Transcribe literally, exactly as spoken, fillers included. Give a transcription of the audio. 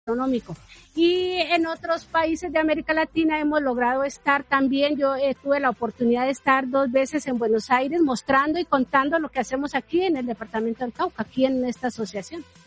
económico. Y en otros países de América Latina hemos logrado estar también, yo eh, tuve la oportunidad de estar dos veces en Buenos Aires mostrando y contando lo que hacemos aquí en el departamento del Cauca, aquí en esta asociación.